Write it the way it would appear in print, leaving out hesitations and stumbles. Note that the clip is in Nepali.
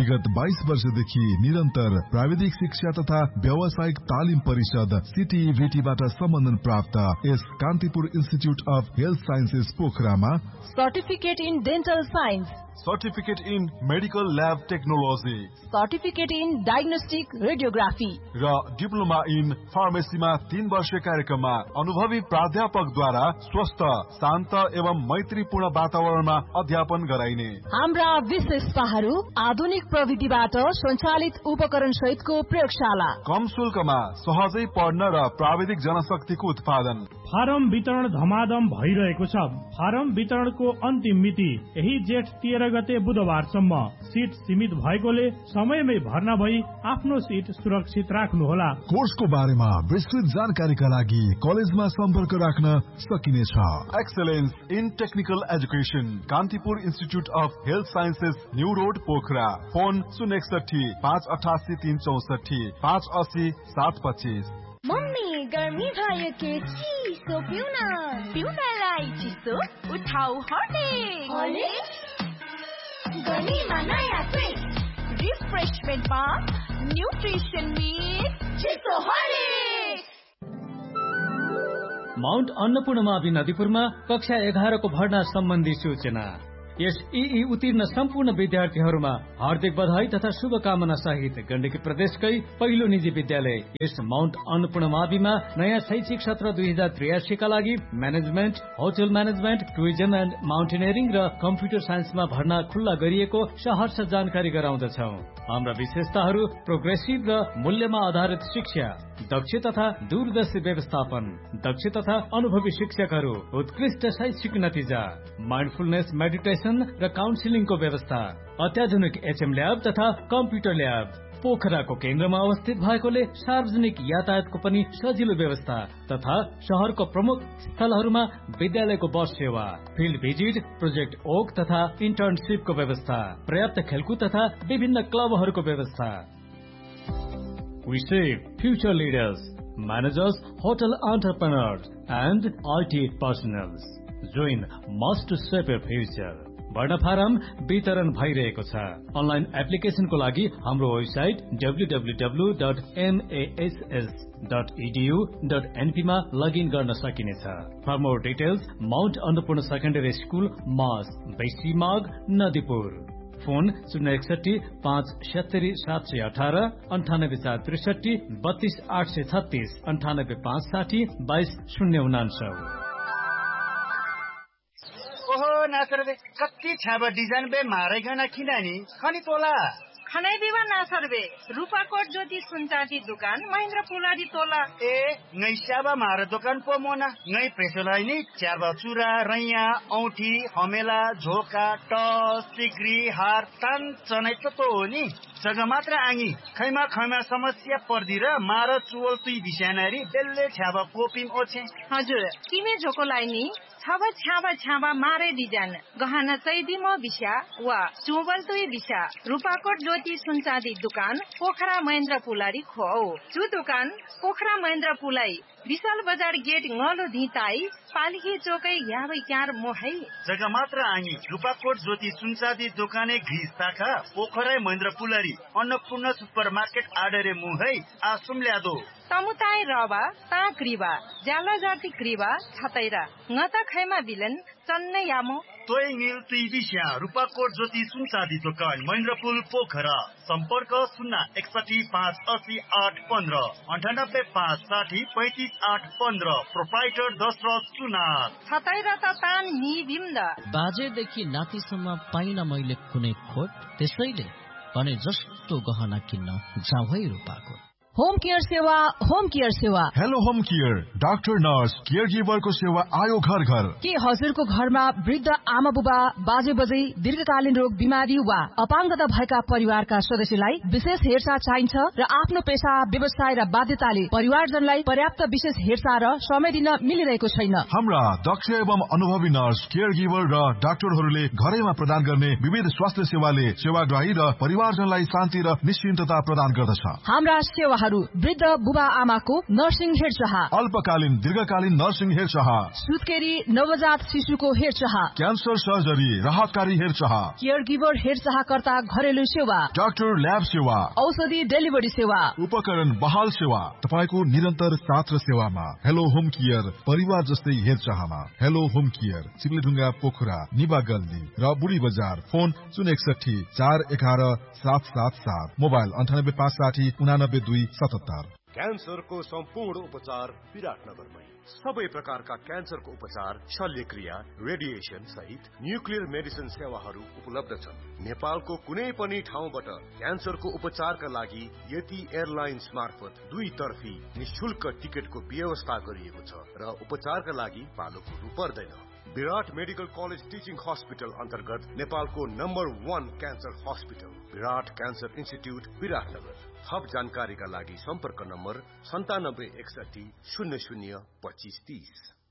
विगत 22 वर्षदेखि निरन्तर प्राविधिक शिक्षा तथा व्यावसायिक तालिम परिषद CTVTबाट सम्बन्धन प्राप्त यस Kantipur institute of health sciences पोखरामा certificate in dental science, certificate in medical lab technology, certificate in diagnostic radiography र डिप्लोमा इन फार्मेसीमा 3 वर्षीय कार्यक्रममा अनुभवी प्राध्यापकद्वारा स्वस्थ, शान्त एवं मैत्रीपूर्ण वातावरणमा अध्यापन गराइने। हाम्रा विशेषताहरू आधुनिक प्रविधिबाट सञ्चालित उपकरण सहितको प्रयोगशाला, कम शुल्कमा सहजै पढ्न र प्राविधिक जनशक्तिको उत्पादन। फारम वितरण धमाधम भइरहेको छ। फारम वितरणको अन्तिम मिति यही जेठ 13 गते बुधबारसम्म। सीट सीमित भएकोले समयमै भर्ना भई आफ्नो सीट सुरक्षित राख्नुहोला। कोर्सको बारेमा विस्तृत जानकारीका लागि कलेजमा सम्पर्क राख्न सकिनेछ। Excellence in technical education, Kantipur institute of health sciences, new road, Pokhara. Phone 061 588 364 580 725। Mummy, गर्मी भयो के चिसो पिउनलाई चिसो उठाउ हर्लिक्स। गर्मीमा नयाँ ट्रिक रिफ्रेशमेन्टमा न्युट्रिसन मिक्स चिसो हर्लिक्स। माउन्ट अन्नपूर्णमावि नदीपुरमा कक्षा 11 को भर्ना सम्बन्धी सूचना। यस उत्तीर्ण सम्पूर्ण विद्यार्थीहरूमा हार्दिक बधाई तथा शुभकामना सहित गण्डकी प्रदेशकै पहिलो निजी विद्यालय यस माउन्ट अन्नपूर्णमाविमा नयाँ शैक्षिक सत्र 2083 का लागि management, hotel management, tourism and mountaineering र कम्प्युटर साइन्समा भर्ना खुल्ला गरिएको सहर्ष जानकारी गराउँदछौ। हाम्रा विशेषताहरू प्रोग्रेसिभ र मूल्यमा आधारित शिक्षा, दक्ष तथा दूरदर्शी व्यवस्थापन, दक्ष तथा अनुभवी शिक्षकहरू, उत्कृष्ट शैक्षिक नतिजा, माइन्डफुलनेस मेडिटेसन र काउन्सिलिङको व्यवस्था, अत्याधुनिक HM ल्याब तथा कम्प्युटर ल्याब। पोखराको केन्द्रमा अवस्थित भएकोले सार्वजनिक यातायातको पनि सजिलो व्यवस्था तथा शहरको प्रमुख स्थलहरूमा विद्यालयको बस सेवा, फिल्ड भिजिट, प्रोजेक्ट ओक तथा इन्टर्नशिपको व्यवस्था, पर्याप्त खेलकुद तथा विभिन्न क्लबहरूको व्यवस्था। We save future leaders, managers, hotel entrepreneurs and IT personnel. Join Must to Save Your Future. भर्ना फारम वितरण भइरहेको छ। अनलाइन एप्लिकेशनको लागि हाम्रो वेबसाइट www.mass.edu.np मा लगइन गर्न सकिनेछ। For more details Mount Annapurna secondary school, mass, बेसीमाग, Nadipur. Phone 061 570 718 98 463 32 836 98 560 22 099। ओहो नासर बे कति छाबा डिजाइन बे मारेगा ना खिनानी खनी तोला खनाई देवा नासर बे रूपाकोट ज्योति सुनचाँदी दुकान महेन्द्र पुलाडी तोला ए ngै छाबा मारे दुकान पो मोना ngै प्रेसलाई नि छाबा चुरा रैया औठी हमेला झोका टस सिक्री हार तान चनै त हो नि जग्गा मात्र आङी खैमा समस्या पर्दी र मार चुवल तुई बिसानारी बेल्ले छाबा कोपिम ओछे हजुर किमे झोको लाइनी छाबा मारे डिजाइन गहना चैदी म बिसा वा चुवल तुई बिसा रूपाकोट ज्योति सुनचाँदी दुकान पोखरा महेन्द्र पुलारी खो चु दुकान पोखरा महेन्द्र पुलाई विशाल बजार गेट ngलो धिताई पालिके चोकै याबै क्यार मोहै जग्गा मात्र आङी रूपाकोट ज्योति सुनचाँदी दोकाने घिस शाखा पोखरा महेन्द्र पुलारी अन्नपूर्ण सुपरमार्केट आडरे मुहै आसुम ल्यादो समुदाय रवा ता क्रिवा जाला जाति क्रिवा छतैरा ngata खैमा बिलन चन्ने यामो तोय मिल तुइबिस्या रूपाकोट ज्योति सुनचाँदी दोकान महेन्द्रपुल पोखरा सम्पर्क 061 580 815 98 560 35 815 प्रोप्राइटर दशरथ सुनार छतैरा त तान नि बिम्द बाजेदेखि नातिसम्म पाइन मैले कुनै खोट त्यसैले भने जस्तो गहना किन्न जाऊ है रूपाकोट। होम केयर सेवा, होम केयर सेवा। Hello home care, doctor nurse care गिभरको सेवा आयो घर घर। के हजुरको घरमा वृद्ध आमा बुबा बाजे बजै दीर्घकालीन रोग बिमारी वा अपाङ्गता भएका परिवारका सदस्यलाई विशेष हेरचाह चाहिन्छ र आफ्नो पेशा व्यवसाय र बाध्यताले परिवारजनलाई पर्याप्त विशेष हेरचाह र समय दिन मिलिरहेको छैन। हाम्रा दक्ष एवं अनुभवी नर्स केयर गिभर र डाक्टरहरूले घरैमा प्रदान गर्ने विविध स्वास्थ्य सेवाले सेवाग्राही र परिवारजनलाई शान्ति र निश्चिन्तता प्रदान गर्दछ। हाम्रा सेवा सेवाहरू, वृद्ध बुबा आमाको नर्सिङ हेरचाह, अल्पकालीन दीर्घकालीन नर्सिङ हेरचाह, सुत्केरी नवजात शिशुको हेरचाह, क्यान्सर सर्जरी राहतकारी हेरचाह, केयर गिभर हेरचाहकर्ता घरेलु सेवा, डाक्टर ल्याब सेवा, औषधि डेलिभरी सेवा, उपकरण बहाल सेवा, तपाईको निरन्तर साथ र सेवामा। हेलो होम केयर परिवार जस्तै हेरचाहमा। हेलो होम केयर चिप्लेढुङ्गा पोखरा निबा गल्ली र बुढी बजार। Phone 061 411 777, mobile 98 560 89 277। क्यान्सरको सम्पूर्ण उपचार विराटनगरमै। सबै प्रकारका क्यान्सरको उपचार, शल्यक्रिया, रेडिएसन सहित न्युक्लियर मेडिसिन सेवाहरू उपलब्ध छन्। नेपालको कुनै पनि ठाउँबाट क्यान्सरको उपचारका लागि यति एयरलाइन्स मार्फत 2 तर्फी निशुल्क टिकटको व्यवस्था गरिएको छ र उपचारका लागि पालो कुर्नु पर्दैन। विराट मेडिकल कलेज टिचिङ हस्पिटल अन्तर्गत नेपालको नम्बर 1 क्यान्सर हस्पिटल विराट क्यान्सर इन्स्टिट्युट विराटनगर। थप जानकारीका लागि सम्पर्क नम्बर 9761 00 25 30।